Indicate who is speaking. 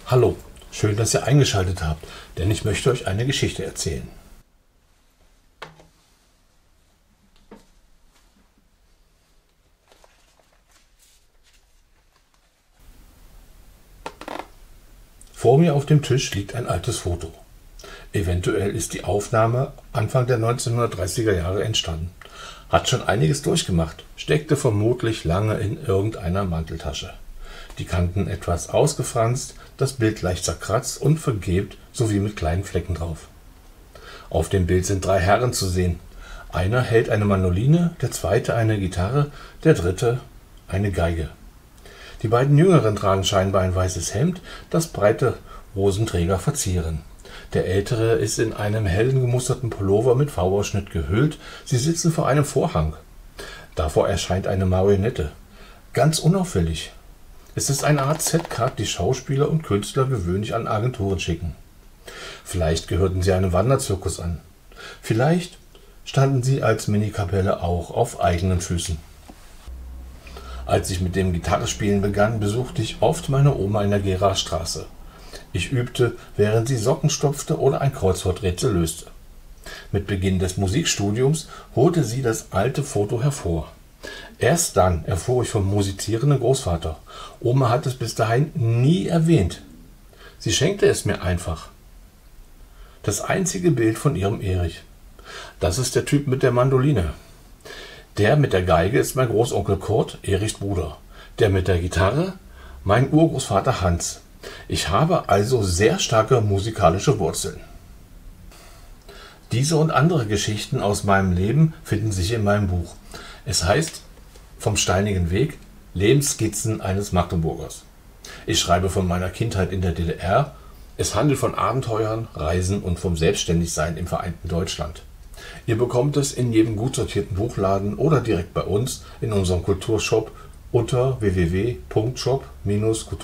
Speaker 1: Hallo, schön, dass ihr eingeschaltet habt, denn ich möchte euch eine Geschichte erzählen. Vor mir auf dem Tisch liegt ein altes Foto. Eventuell ist die Aufnahme Anfang der 1930er Jahre entstanden. Hat schon einiges durchgemacht, steckte vermutlich lange in irgendeiner Manteltasche. Die Kanten etwas ausgefranst, das Bild leicht zerkratzt und vergilbt sowie mit kleinen Flecken drauf. Auf dem Bild sind 3 Herren zu sehen. Einer hält eine Mandoline, der zweite eine Gitarre, der dritte eine Geige. Die beiden Jüngeren tragen scheinbar ein weißes Hemd, das breite Hosenträger verzieren. Der Ältere ist in einem hellen gemusterten Pullover mit V-Ausschnitt gehüllt. Sie sitzen vor einem Vorhang. Davor erscheint eine Marionette. Ganz unauffällig. Es ist eine Art Set-Card, die Schauspieler und Künstler gewöhnlich an Agenturen schicken. Vielleicht gehörten sie einem Wanderzirkus an. Vielleicht standen sie als Minikapelle auch auf eigenen Füßen. Als ich mit dem Gitarrespielen begann, besuchte ich oft meine Oma in der Gerardstraße. Ich übte, während sie Socken stopfte oder ein Kreuzworträtsel löste. Mit Beginn des Musikstudiums holte sie das alte Foto hervor. Erst dann erfuhr ich vom musizierenden Großvater. Oma hat es bis dahin nie erwähnt. Sie schenkte es mir einfach. Das einzige Bild von ihrem Erich. Das ist der Typ mit der Mandoline. Der mit der Geige ist mein Großonkel Kurt, Erichs Bruder. Der mit der Gitarre, mein Urgroßvater Hans. Ich habe also sehr starke musikalische Wurzeln. Diese und andere Geschichten aus meinem Leben finden sich in meinem Buch. Es heißt Vom steinigen Weg, Lebensskizzen eines Magdeburgers. Ich schreibe von meiner Kindheit in der DDR. Es handelt von Abenteuern, Reisen und vom Selbstständigsein im vereinten Deutschland. Ihr bekommt es in jedem gut sortierten Buchladen oder direkt bei uns in unserem Kulturshop unter www.shop-kultur